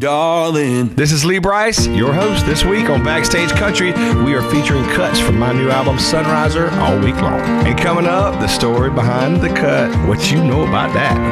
darling. This is Lee Brice, your host. This week on Backstage Country, we are featuring cuts from my new album, Sunriser, all week long. And coming up, the story behind the cut. What you know about that?